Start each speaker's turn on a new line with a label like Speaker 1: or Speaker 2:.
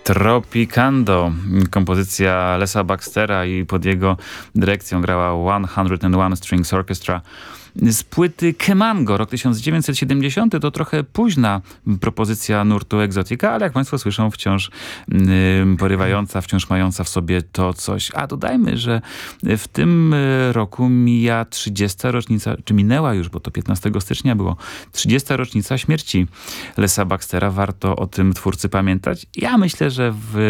Speaker 1: Tropicando, kompozycja Lesa Baxtera i pod jego dyrekcją grała 101 Strings Orchestra. Z płyty Kemango, rok 1970, to trochę późna propozycja nurtu Exotica, ale jak państwo słyszą, wciąż porywająca, wciąż mająca w sobie to coś. A dodajmy, że w tym roku mija 30. rocznica, czy minęła już, bo to 15 stycznia było, 30. rocznica śmierci Lesa Baxtera. Warto o tym twórcy pamiętać. Ja myślę, że w